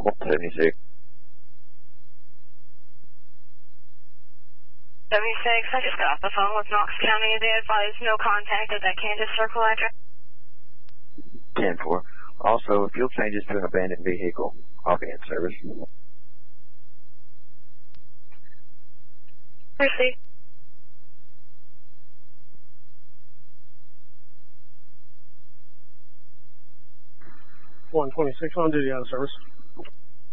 176. 76, I just got off the phone with Knox County. They advised no contact at that Kansas Circle address. 10-4. Also, fuel changes to an abandoned vehicle. I'll be in service. Proceed. 126 on duty, out of service.